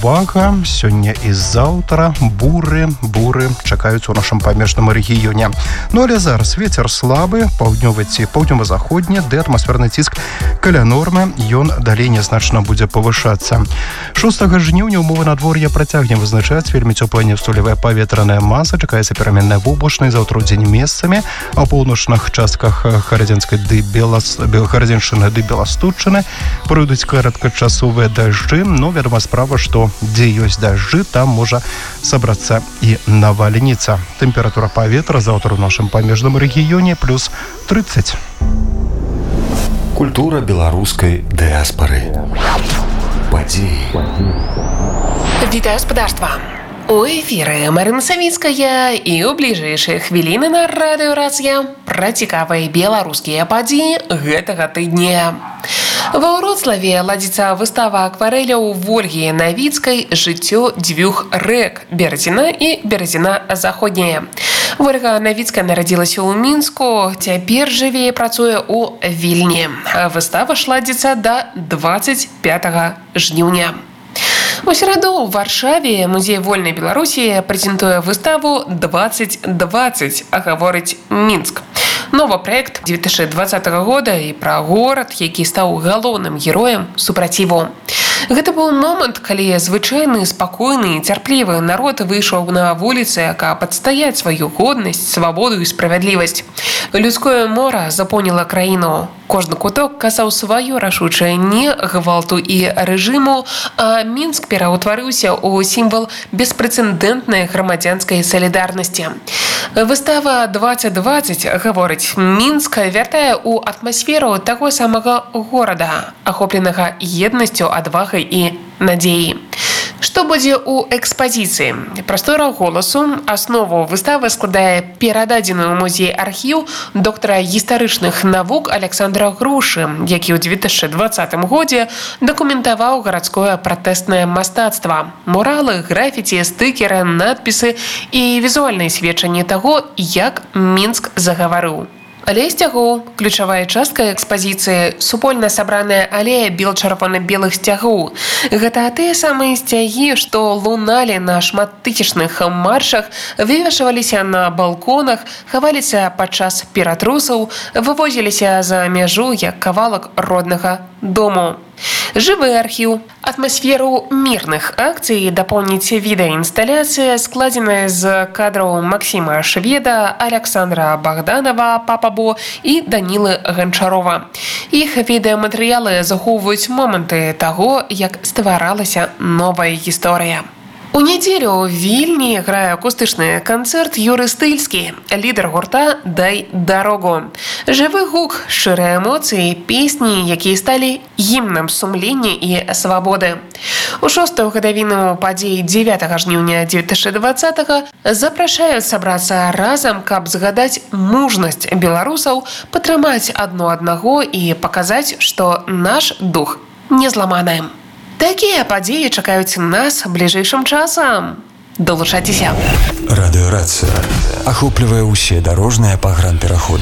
увага, сёння і заўтра буры чакаюцца ў нашым памежным рэгіёне. Ну але зараз вецер слабы, паўднёвы ці паўднёва-заходні, ды атмасферны ціск каля нормы, ён далей нязначна будзе павышацца. 6 жніўня ўмовы надвор'я працягне вызначаць вельмі цёплая няўстойлівая паветраная маса, чакаецца пераменная воблачнасць заўтра ў дзень месцамі, а ў паўночных частках Гарадзеншчыны ды Беластуччыны пройдуць кароткачасовыя дажджы, но вядома справа, што дзе ёсць дажджы, там можа сабрацца і навальніца. Тэмпература паветра заўтра ў нашым памежным рэгіёне плюс 30. Культура беларускай дыаспары. Падзеі. Вітаю спадарства! У эфіры Марына Савіцкая і ў бліжэйшыя хвіліны на радыёрацыя пра цікавыя беларускія падзеі гэтага тыдня. Ва Вроцлаве ладзіцца выстава акварэляў Вольгі Навіцкай «Жыццё дзвюх рэк» Беразіна і Беразіна-Заходняя. Вольга Навіцкая нарадзілася ў Мінску, цяпер жыве і працуе ў Вільні. Выстава ж ладзіцца да 25 жніўня. У сераду ў Варшаве музей вольнай Беларусі прэзентуе выставу 2020, а гаворыць Мінск. Новы праект 2020 года і пра горад, які стаў галоўным героем супраціву. Гэта быў момант, калі звычайны, спакойны і цярплівы народ выйшаў на вуліцы, каб адстаяць сваю годнасць, свабоду і справядлівасць. Людское мора запоніла краіну. Кожны куток казаў сваё рашучае не гвалту і рэжыму, а Мінск пераўтварыўся ў сімвал беспрэцэдэнтнай грамадзянскай салідарнасці. Выстава 2020, гаворыць Мінск, вяртае ў атмасферу таго самага горада, ахопленага еднасцю, адвагай і надзеі. Што будзе ў экспазіцыі? Прастора голасу. Аснову выставы складае перададзены ў музей архіў доктара гістарычных навук Александра Грушы, які ў 2020 годзе дакументаваў гарадское пратэснае мастацтва. Муралы, графіці, стыкеры, надпісы і візуальныя сведчанні таго, як Мінск загаварыў. Алея сцягоў. Ключавая частка экспазіцыі – супольна сабраная алея бел-чырвона-белых сцягоў. Гэта тыя самыя сцягі, што луналі на шматтысячных маршах, вывешваліся на балконах, хаваліся падчас ператрусаў, вывозіліся за мяжу як кавалак роднага дому. Жывы архіў. Атмасферу мірных акцый дапоўніць відэаінсталяцыя, складзеная з кадраў Максіма Шведа, Александра Богданова, Папабо і Данілы Ганчарова. Іх відэаматэрыялы захоўваюць моманты таго, як стваралася новая гісторыя. У нядзелю ў Вільні грае акустычны канцэрт Юры Стыльскі, лідар гурта «Дай дарогу». Жывы гук, шчырыя эмоцыі, песні, якія сталі гімнам сумлення і свабоды. У 6-ю гадавіну падзей 9 жніўня 2020 запрашаюць сабрацца разам, каб згадаць мужнасць беларусаў, падтрымаць адно аднаго і паказаць, што наш дух не зламаны. Такія падзеі чакаюць нас бліжэйшым часам. Далучайцеся. Радыёрацыя ахоплівае ўсе дарожныя пагранпераходы.